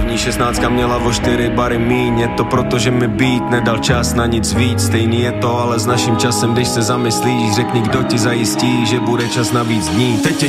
První 16 měla o 4 bary míň. Je to proto, že mi beat nedal čas na nic víc. Stejný je to ale s naším časem, když se zamyslíš. Řekni, kdo ti zajistí, že bude čas na víc dní. Teď je